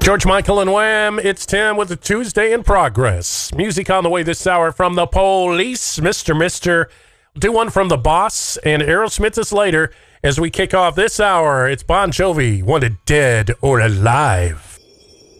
George Michael and Wham! It's Tim with the Tuesday in Progress. Music on the way this hour from the Police, Mr. Do one from the Boss, and Aerosmith is later as we kick off this hour. It's Bon Jovi, Wanted Dead or Alive.